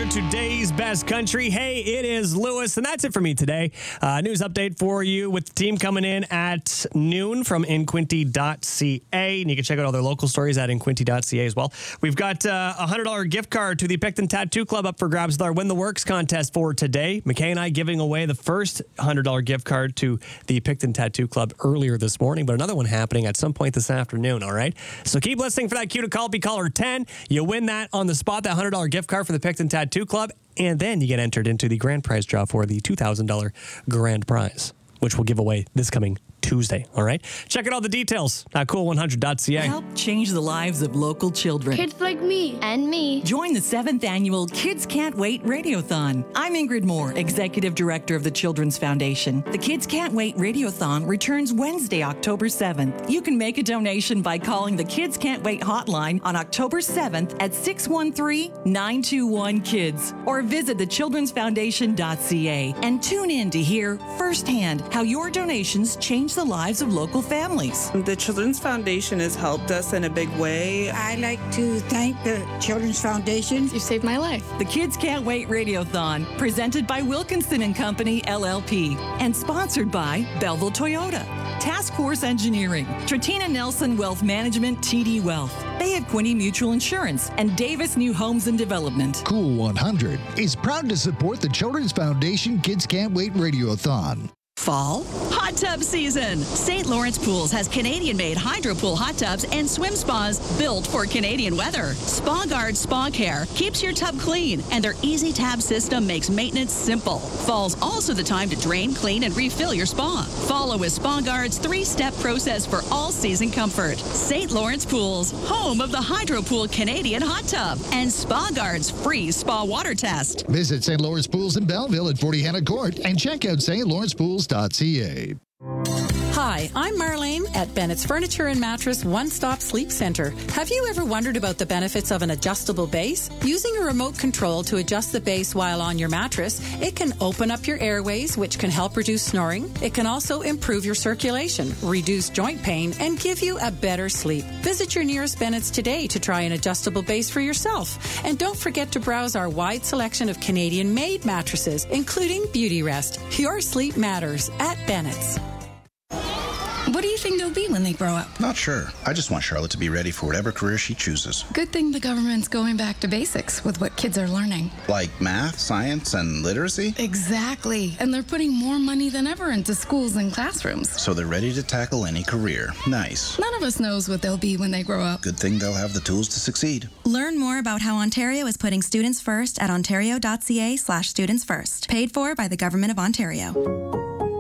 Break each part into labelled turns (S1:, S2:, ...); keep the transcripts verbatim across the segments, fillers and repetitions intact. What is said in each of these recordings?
S1: here, today's best country. Hey, it is Lewis, and that's it for me today. Uh, news update for you with the team coming in at noon from inquinty dot c a. And you can check out all their local stories at inquinty dot c a as well. We've got uh, a one hundred dollars gift card to the Picton Tattoo Club up for grabs with our Win the Works contest for today. McKay and I giving away the first one hundred dollars gift card to the Picton Tattoo Club earlier this morning, but another one happening at some point this afternoon, all right? So keep listening for that cue to call. Be caller ten. You win that on the spot, that one hundred dollars gift card for the Picton Tattoo Club, and then you get entered into the grand prize draw for the two thousand dollars grand prize, which we'll give away this coming Tuesday, all right? Check out all the details at cool one hundred dot c a.
S2: Help change the lives of local children.
S3: Kids like me. And me.
S2: Join the seventh annual Kids Can't Wait Radiothon. I'm Ingrid Moore, Executive Director of the Children's Foundation. The Kids Can't Wait Radiothon returns Wednesday, October seventh. You can make a donation by calling the Kids Can't Wait hotline on October seventh at six one three, nine two one, KIDS or visit the children's foundation dot c a and tune in to hear firsthand how your donations change the lives of local families.
S4: The Children's Foundation has helped us in a big way.
S5: I like to thank the Children's Foundation.
S3: You saved my life.
S2: The Kids Can't Wait Radiothon, presented by Wilkinson and Company, L L P, and sponsored by Belleville Toyota, Task Force Engineering, Tratina Nelson Wealth Management, T D Wealth, Bay of Quinte Mutual Insurance, and Davis New Homes and Development.
S6: Cool one hundred is proud to support the Children's Foundation Kids Can't Wait Radiothon.
S7: Fall? Hot tub season. Saint Lawrence Pools has Canadian-made hydro pool hot tubs and swim spas built for Canadian weather. Spa Guard Spa Care keeps your tub clean, and their easy tab system makes maintenance simple. Fall's also the time to drain, clean, and refill your spa. Follow with Spa Guard's three-step process for all-season comfort. Saint Lawrence Pools, home of the Hydro Pool Canadian hot tub, and Spa Guard's free spa water test.
S6: Visit Saint Lawrence Pools in Belleville at forty Hannah Court and check out st lawrence pools dot c a.
S8: Hi, I'm Marlene at Bennett's Furniture and Mattress One Stop Sleep Center. Have you ever wondered about the benefits of an adjustable base? Using a remote control to adjust the base while on your mattress, it can open up your airways, which can help reduce snoring. It can also improve your circulation, reduce joint pain, and give you a better sleep. Visit your nearest Bennett's today to try an adjustable base for yourself. And don't forget to browse our wide selection of Canadian-made mattresses, including Beauty Rest. Your sleep matters at Bennett's.
S9: What do you think they'll be when they grow up?
S10: Not sure. I just want Charlotte to be ready for whatever career she chooses.
S9: Good thing the government's going back to basics with what kids are learning.
S10: Like math, science, and literacy?
S9: Exactly. And they're putting more money than ever into schools and classrooms.
S10: So they're ready to tackle any career. Nice.
S9: None of us knows what they'll be when they grow up.
S10: Good thing they'll have the tools to succeed.
S11: Learn more about how Ontario is putting students first at ontario dot c a slash students first. Paid for by the Government of Ontario.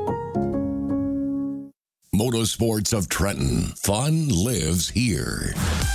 S12: Motorsports of Trenton. Fun lives here.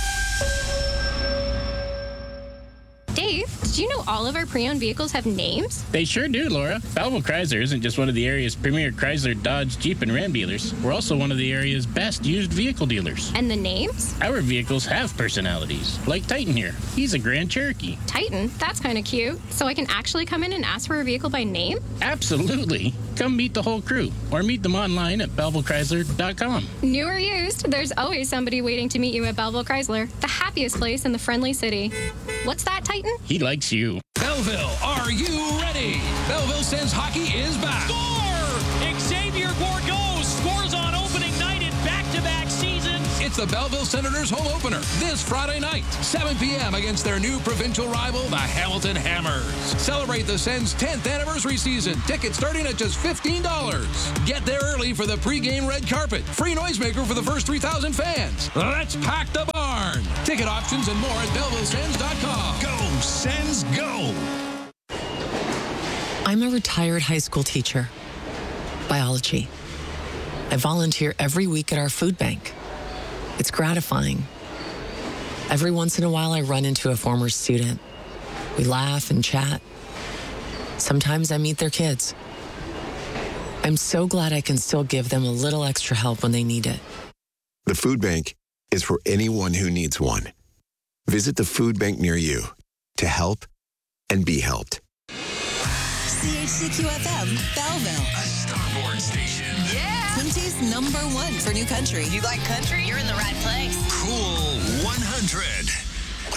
S13: Dave, did you know all of our pre-owned vehicles have names?
S14: They sure do, Laura. Belleville Chrysler isn't just one of the area's premier Chrysler, Dodge, Jeep, and Ram dealers. We're also one of the area's best used vehicle dealers.
S13: And the names?
S14: Our vehicles have personalities, like Titan here. He's a Grand Cherokee.
S13: Titan? That's kind of cute. So I can actually come in and ask for a vehicle by name?
S14: Absolutely. Come meet the whole crew, or meet them online at belleville chrysler dot com.
S13: New or used, there's always somebody waiting to meet you at Belleville Chrysler, the happiest place in the friendly city. What's that, Titan?
S14: He likes you.
S15: Belleville, are you ready? Belleville Sens hockey is back.
S16: Score! Xavier Bourgault scores on opening night in back-to-back seasons.
S15: It's the Belleville Senators home opener this Friday night, seven p.m. against their new provincial rival, the Hamilton Hammers. Celebrate the Sens' tenth anniversary season. Tickets starting at just fifteen dollars. Get there early for the pregame red carpet. Free noisemaker for the first three thousand fans. Let's pack the barn. Ticket options and more at belleville sens dot com.
S12: Go, Sens, go!
S17: I'm a retired high school teacher. Biology. I volunteer every week at our food bank. It's gratifying. Every once in a while, I run into a former student. We laugh and chat. Sometimes I meet their kids. I'm so glad I can still give them a little extra help when they need it.
S18: The food bank is for anyone who needs one. Visit the food bank near you to help and be helped.
S19: C H C Q F M, Belleville.
S12: A Starboard station.
S19: Yeah! Quinty's number one for new country.
S20: You like country? You're in the right place.
S12: Cool one hundred.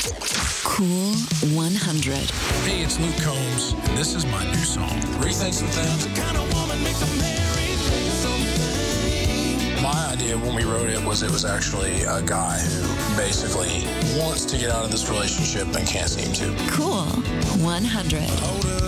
S20: Cool one hundred.
S21: Hey, it's Luke Combs, and this is my new song. Rethink some things. The kind of woman makes a married something. My idea when we wrote it was it was actually a guy who basically wants to get out of this relationship and can't seem to.
S20: Cool one hundred.